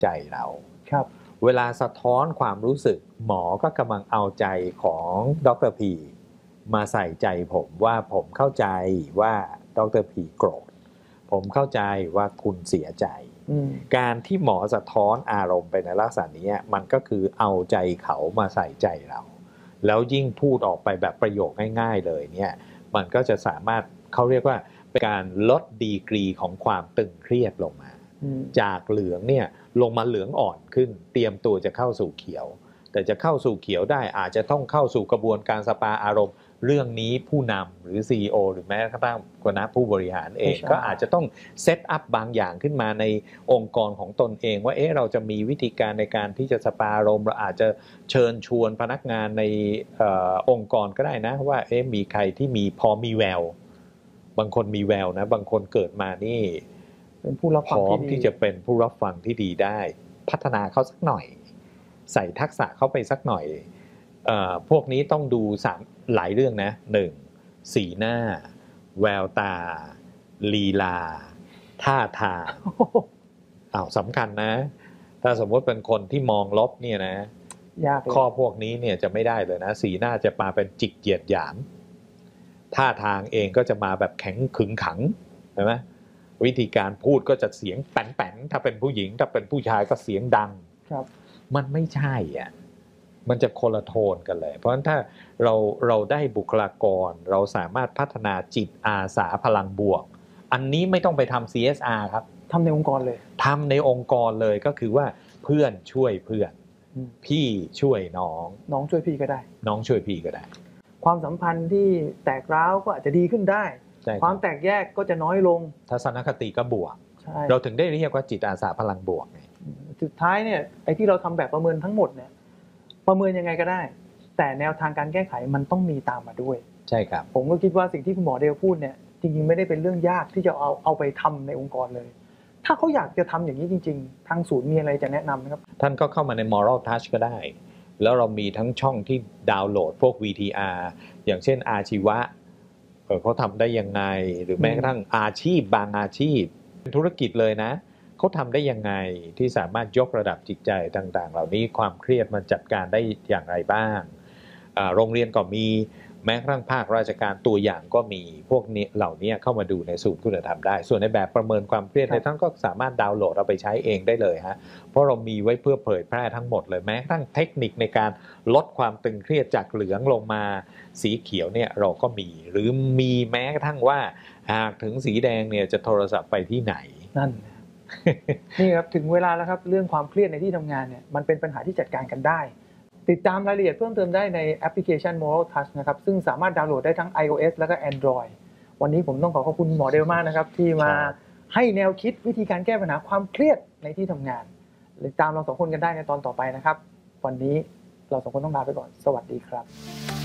ใจเราครับเวลาสะท้อนความรู้สึกหมอก็กำลังเอาใจของดร.พีมาใส่ใจผมว่าผมเข้าใจว่าดร.พีโกรธผมเข้าใจว่าคุณเสียใจการที่หมอสะท้อนอารมณ์ไปในลักษณะนี้มันก็คือเอาใจเขามาใส่ใจเราแล้วยิ่งพูดออกไปแบบประโยคง่ายๆเลยเนี่ยมันก็จะสามารถเขาเรียกว่าเป็นการลดดีกรีของความตึงเครียดลงมาจากเหลืองเนี่ยลงมาเหลืองอ่อนขึ้นเตรียมตัวจะเข้าสู่เขียวแต่จะเข้าสู่เขียวได้อาจจะต้องเข้าสู่กระบวนการสปาอารมณ์เรื่องนี้ผู้นำหรือ CEO หรือแม้กระทั่งคณะผู้บริหารเองก็อาจจะต้องเซตอัพบางอย่างขึ้นมาในองค์กรของตนเองว่าเราจะมีวิธีการในการที่จะสปาอารมณ์เราอาจจะเชิญชวนพนักงานในองค์กรก็ได้นะว่ามีใครที่พอมีแววบางคนมีแววนะบางคนเกิดมานี่เป็นผู้รับฟังพร้อมที่จะเป็นผู้รับฟังที่ดีได้พัฒนาเขาสักหน่อยใส่ทักษะเข้าไปสักหน่อยพวกนี้ต้องดูหลายเรื่องนะ1สีหน้าแววตาลีลาท่าทางสำคัญนะถ้าสมมติเป็นคนที่มองลบเนี่ยนะข้อพวกนี้เนี่ยจะไม่ได้เลยนะสีหน้าจะมาเป็นจิกเกียจหยามท่าทางเองก็จะมาแบบแข็งขึงขังใช่ไหมวิธีการพูดก็จะเสียงแป้นๆถ้าเป็นผู้หญิงถ้าเป็นผู้ชายก็เสียงดังมันไม่ใช่อ่ะมันจะคนละโทนกันเลยเพราะฉะนั้นถ้าเราได้บุคลากรเราสามารถพัฒนาจิตอาสาพลังบวกอันนี้ไม่ต้องไปทำ CSR ครับทำในองค์กรเลยทำในองค์กรเลยก็คือว่าเพื่อนช่วยเพื่อนพี่ช่วยน้องช่วยพี่ก็ได้น้องช่วยพี่ก็ได้ความสัมพันธ์ที่แตกร้าวก็อาจจะดีขึ้นได้ความแตกแยกก็จะน้อยลงทัศนคติก็บวกเราถึงได้เรียกว่าจิตอาสาพลังบวกไงสุดท้ายเนี่ยไอ้ที่เราทำแบบประเมินทั้งหมดเนี่ยประเมินยังไงก็ได้แต่แนวทางการแก้ไขมันต้องมีตามมาด้วยใช่ครับผมก็คิดว่าสิ่งที่คุณหมอเดลพูดเนี่ยจริงๆไม่ได้เป็นเรื่องยากที่จะเอาไปทำในองค์กรเลยถ้าเขาอยากจะทำอย่างนี้จริงๆทางศูนย์มีอะไรจะแนะนำไหมครับท่านก็เข้ามาใน Moral Touch ก็ได้แล้วเรามีทั้งช่องที่ดาวน์โหลดพวก VTR อย่างเช่นอาชีวะเขาทำได้ยังไงหรือแม้กระทั่งอาชีพบางอาชีพเป็นธุรกิจเลยนะเขาทำได้ยังไงที่สามารถยกระดับจิตใจต่างๆเหล่านี้ความเครียดมันจัดการได้อย่างไรบ้างโรงเรียนก็มีแม้กระทั่งภาคราชการตัวอย่างก็มีพวกนี้เหล่านี้เข้ามาดูในศูนย์คุณธรรมได้ส่วนในแบบประเมินความเครียดในท่านก็สามารถดาวน์โหลดเอาไปใช้เองได้เลยฮะเพราะเรามีไว้เพื่อเผยแพร่ทั้งหมดเลยแม้กระทั่งเทคนิคในการลดความตึงเครียดจากเหลืองลงมาสีเขียวเนี่ยเราก็มีหรือมีแม้กระทั่งว่าหากถึงสีแดงเนี่ยจะโทรศัพท์ไปที่ไหนนั่นนี่ครับถึงเวลาแล้วครับเรื่องความเครียดในที่ทำงานเนี่ยมันเป็นปัญหาที่จัดการกันได้ติดตามรายละเอียดเพิ่มเติมได้ในแอปพลิเคชัน Moral Touch นะครับซึ่งสามารถดาวน์โหลดได้ทั้ง iOS แล้วก็ Android วันนี้ผมต้องขอบคุณหมอเดลมากนะครับที่มาให้แนวคิดวิธีการแก้ปัญหาความเครียดในที่ทำงานติดตามเราสองคนกันได้ในตอนต่อไปนะครับวันนี้เราสองคนต้องลาไปก่อนสวัสดีครับ